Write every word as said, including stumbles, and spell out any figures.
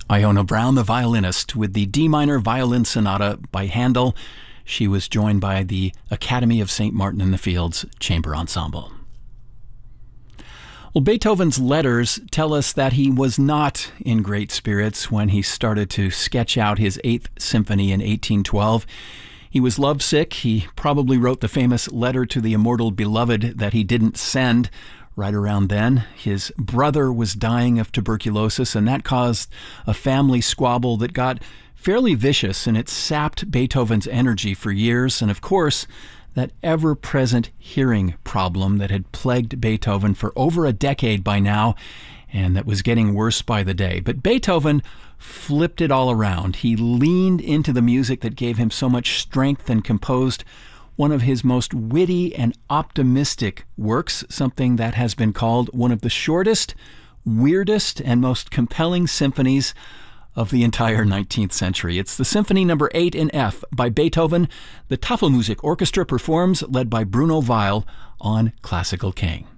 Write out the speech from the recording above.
Iona Brown, the violinist, with the D minor violin sonata by Handel. She was joined by the Academy of Saint Martin in the Fields Chamber Ensemble. Well, Beethoven's letters tell us that he was not in great spirits when he started to sketch out his Eighth Symphony in eighteen twelve. He was lovesick. He probably wrote the famous letter to the immortal beloved that he didn't send. Right around then, his brother was dying of tuberculosis, and that caused a family squabble that got fairly vicious, and it sapped Beethoven's energy for years. And of course, that ever-present hearing problem that had plagued Beethoven for over a decade by now, and that was getting worse by the day. But Beethoven flipped it all around. He leaned into the music that gave him so much strength and composed one of his most witty and optimistic works, something that has been called one of the shortest, weirdest, and most compelling symphonies of the entire nineteenth century. It's the Symphony Number eight in F by Beethoven. The Tafelmusik Orchestra performs, led by Bruno Weil, on Classical King.